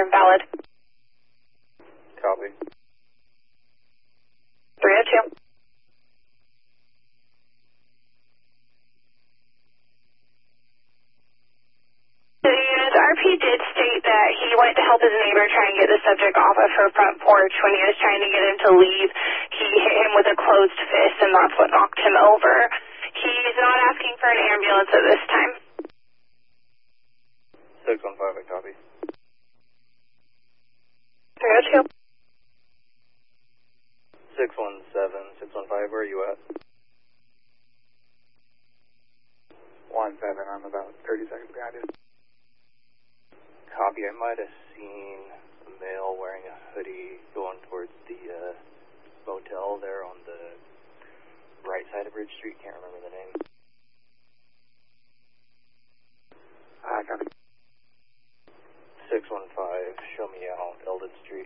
invalid. Copy. 302. The unit's RP did state that he went to help his neighbor try and get the subject off of her front porch. When he was trying to get him to leave, he hit him with a closed fist, and that's what knocked him over. He's not asking for an ambulance at this time. 615, I copy. 302. 617, 615, where are you at? 17, I'm about 30 seconds behind you. Copy. I might have seen a male wearing a hoodie going towards the motel there on the right side of Ridge Street. Can't remember the name. I copy. 615, show me out Eldon Street.